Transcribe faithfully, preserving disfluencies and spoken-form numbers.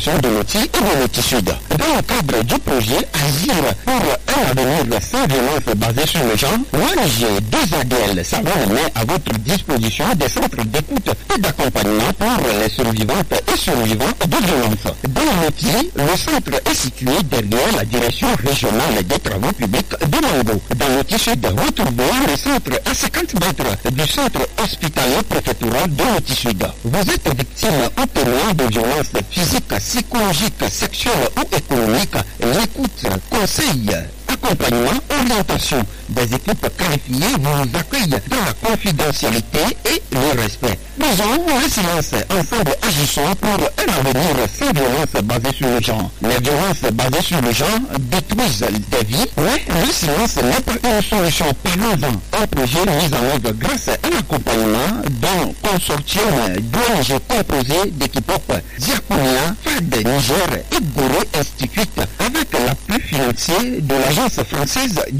l'association de Noti et de Noti Sud. Dans le cadre du projet Agir pour un avenir sans violence basé sur le genre, l'O N G deux A D L Savon met à votre disposition des centres d'écoute et d'accompagnement pour les survivantes et survivants de violences. Dans Noti, le centre est situé derrière la direction régionale des travaux publics de Mango. Dans Noti Sud, retrouvez le centre à cinquante mètres du centre hospitalier préfectoral de Noti Sud. Vous êtes victime ou témoin de violences physiques, psychologiques, sexuelles ou économiques. L'écoute, conseil, accompagnement, orientation des équipes qualifiées vous accueillent dans la confidentialité et le respect. Faisons le silence. Ensemble, agissons pour un avenir sans violence basée sur le genre. Les violences basées sur le genre détruisent des vies, mais le silence n'est pas une solution. Parlons-en. Un projet mis en œuvre grâce à l'accompagnement d'un consortium d'O N G composé d'équipes Diaconia, F A D Niger et Gorée Institute avec l'appui financier de l'Agence française